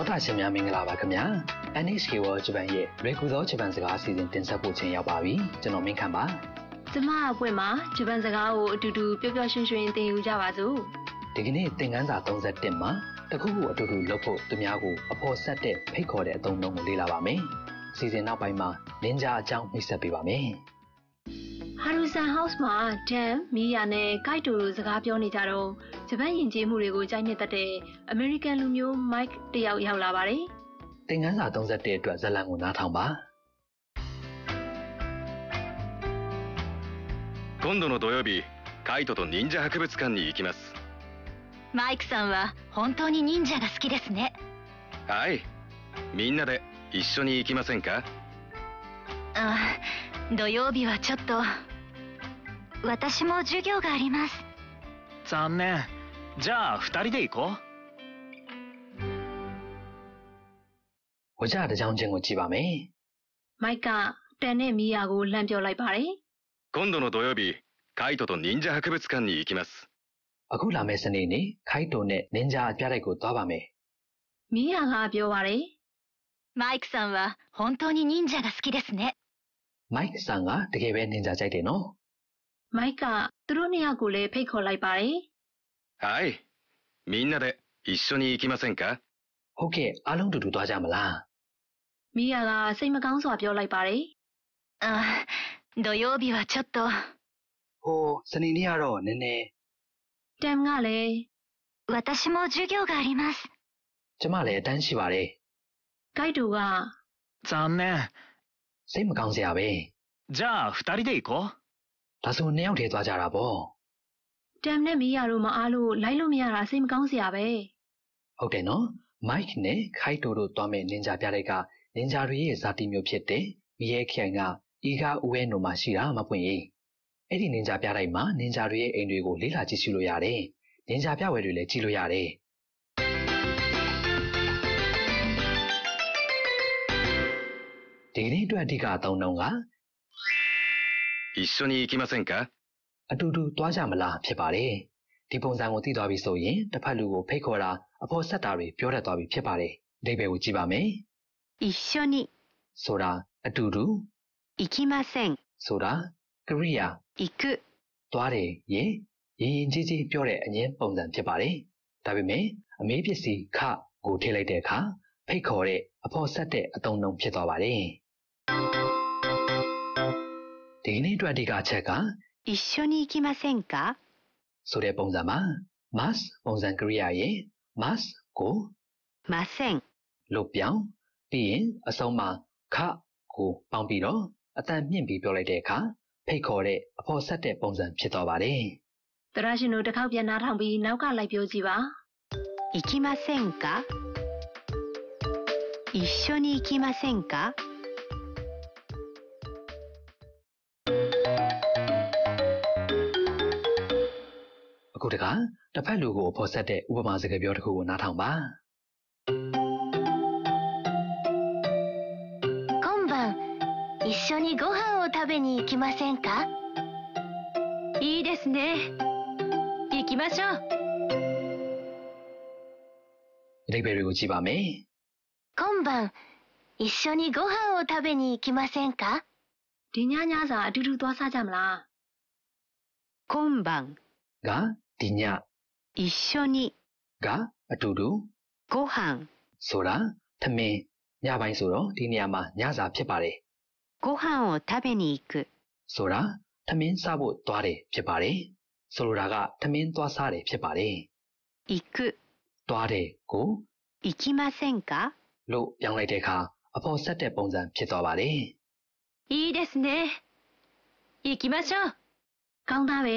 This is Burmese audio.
တောတာရှင်များမင်္ဂလာပါခင်ဗျာ NHK World Japan ရဲ့ရေကူသောဂျပန်စကားအစီအစဉ်တင်ဆက်ဖို့ချိန်ရောက်ပါပြီကျွန်တော်မင်းခမ်းပါကျမအပွင့်မှာဂျပန်စကားကိုအတူတူပျော်ပျော်ရွှင်ရွှင်သင်ယူကြပါစို့ဒီကနေ့သင်ခန်းစာ31မှာတခုခုအတူတူလုပ်ဖို့သူများကိုအဖို့ဆက်တဲ့ဖိတ်ခေါ်တဲ့အသုံးအနှုန်းကိုလေ့လာပါမယ်အစီအစဉ်နောက်ပိုင်းမှာနင်ဂျာအကြောင်းမိတ်ဆက်ပေးပါမယ်ဟာရူဆန်ဟောက်စ်မှာဒန်မီယာနဲ့ကိုက်တိုတို့စကားပြောနေကြတော့ဂျပန်ယဉ်ကျေးမှုတွေကိုကြိုက်နှစ်သက်တဲ့အမေရိကန်လူမျိုးမိုက်တယောက်ရောက်လာပါတယ်သင်ခန်းစာ31အတွက်ဇာတ်လမ်းကိုနားထောင်ပါ今度の土曜日、カイトと忍者博物館に行きます。 マイクさんは本当に忍者が好きですね。 はい。みんなで一緒に行きませんか？ 土曜日はちょっと。私も授業があります。 残念。じゃあ二人で行こう。 ဝကြတစ်ကြောင်းချင်းကိုကြည့်ပါမယ်မိုက်ကတန်နဲ့မီယာကိုလှမ်းပြောလိုက်ပါတယ်今度の土曜日、カイトと忍者博物館に行きます。 အခုလာမယ့်စနေနေ့ခိုက်တိုနဲ့နင်ဂျာအပြတိုက်ကိုသွားပါမယ်မီယာကပြောပါတယ်マイクさんは本当に忍者が好きですね。 မိုက်ဆန်ကတကယ်ပဲနင်ဂျာကြိုက်တယ်နော်မိုက်ကသူတို့နှစ်ယောက်ကိုလည်းဖိတ်ခေါ်လိုက်ပါတယ်はい。みんなで一緒に行きませんか？ ဟုတ်ကဲ့အားလုံးတူတူသွားကြမလားမီယာကစိတ်မကောင်းစွာပြောလိုက်ပါတယ်土曜日はちょっと。 ဟိုစနေနေ့ကတော့နည်းနည်းတမ်ကလည်း私も授業があります。 ကျမလည်းအတန်းရှိပါတယ်ကိုက်တိုက残念。 စိတ်မကောင်းစရာပဲじゃあ二人で行こう。 ဒါဆိုနှစ်ယောက်တည်းသွားကြတာပေါ့တမ်နဲ့မီယာတို့မအားလို့လိုက်လို့မရတာစိတ်မကောင်းစရာပဲဟုတ်တယ်နော်မိုက်နဲ့ခိုက်တိုတို့သွားမဲ့နင်ဂျာပြတိုက်ကနင်ဂျာတွေရဲ့ဇာတိမျိုးဖြစ်တဲ့မီးရဲခိုင်ကဤကားဦးဝဲနိုမှာရှိတာမပွင့်ရေးအဲ့ဒီနင်ဂျာပြတိုက်မှာနင်ဂျာတွေရဲ့အိမ်တွေကိုလေ့လာကြည့်ရှုလို့ရတယ်နင်ဂျာပြဝဲတွေလည်းကြည့်လို့ရတယ်ဒီနေ့အတွက်အဓိကအသုံးအနှုန်းက一緒に行きませんか？ အတူတူသွားကြမလားဖြစ်ပါတယ်ဒီပုံစံကိုသိသွားပြီဆိုရင်တစ်ဖက်လူကိုဖိတ်ခေါ်တာအဖို့ဆက်တာတွေပြောတတ်သွားပြီဖြစ်ပါတယ်အဓိပ္ပာယ်ကိုကြည့်ပါမယ်一緒にဆိုတာအတူတူ行きませんဆိုတာကရိယာ行くသွားတယ်ရင်ကြီးကြီးပြောတဲ့အငင်းပုံစံဖြစ်ပါတယ်ဒါပေမဲ့အမေးပစ္စည်းခကိုထည့်လိုက်တဲ့အခါဖိတ်ခေါ်တဲ့အဖို့ဆက်တဲ့အသုံးအနှုန်းဖြစ်သွားပါတယ်ဒီနေ့အတွက်အဓိကအချက်က一緒に行きませんかဆိုတဲ့ပုံစံမှာ must ပုံစံကရိယာရဲ့ must ကိုませんလို့ပြောင်းပြီးရင်အဆုံးမှာခကိုပေါင်းပြီးတော့အတန်မြင့်ပြီးပြောလိုက်တဲ့အခါဖိတ်ခေါ်တဲ့အဖို့ဆက်တဲ့ပုံစံဖြစ်သွားပါတယ်တရရှင်တို့တစ်ခေါက်ပြန်နှားထောင်ပြီးနောက်ကလိုက်ပြောကြည့်ပါ行きませんか一緒に行きませんかအခုတခါတစ်ဖက်လူကိုအဖို့ဆက်တဲ့ဥပမာစကားပြောတစ်ခုကိုနားထောင်ပါ今晩一緒にご飯を食べに行きませんかいいですね行きましょうအဓိပ္ပာယ်တွေကိုကြည့်ပါမယ်今晩一緒にご飯を食べに行きませんかဒီညညစာအတူတူသွားစားကြမလား今晩ကဒီည一緒にကအတူတူご飯ဆိုတာထမင်းညပိုင်းဆိုတော့ဒီနေရာမှာညစာဖြစ်ပါတယ်ご飯を食べに行くဆိုတာထမင်းစားဖို့သွားတယ်ဖြစ်ပါတယ်ဆိုလိုတာကထမင်းသွားစားတယ်ဖြစ်ပါတယ်行くသွားတယ်ကို行きませんかလို့ပြောင်းလိုက်တဲ့အခါအဖို့ဆက်တဲ့ပုံစံဖြစ်သွားပါတယ်いいですね行きましょうကောင်းသားပဲ